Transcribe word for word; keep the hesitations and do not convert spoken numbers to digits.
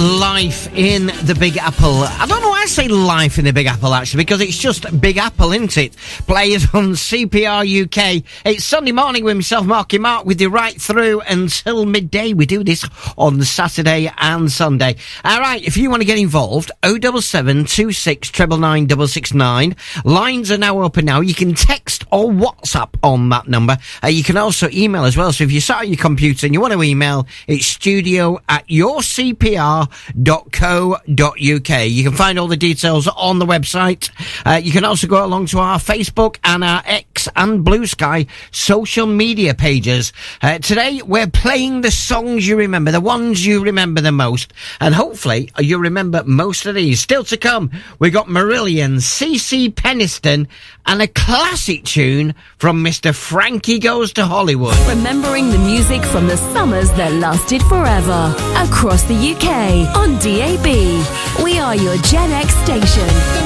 Life in the Big Apple. I don't know why I say life in the Big Apple, actually, because it's just Big Apple, isn't it? Players on C P R U K. It's Sunday morning with myself, Marky Mark, with you right through until midday. We do this on Saturday and Sunday. All right, if you want to get involved, oh seven seven two six nine nine nine six six nine. Lines are now open now. You can text or WhatsApp on that number. Uh, you can also email as well. So if you sat on your computer and you want to email, it's studio at your c p r dot co dot u k. You can find all the details on the website. Uh, you can also go along to our Facebook and our X and Blue Sky social media pages. Uh, today, we're playing the songs you remember, the ones you remember the most. And hopefully, you remember most of these. Still to come, we got Marillion, C C Peniston, and a classic tune from Mister Frankie Goes to Hollywood. Remembering the music from the summers that lasted forever. Across the U K, on D A B. We are your Gen X station.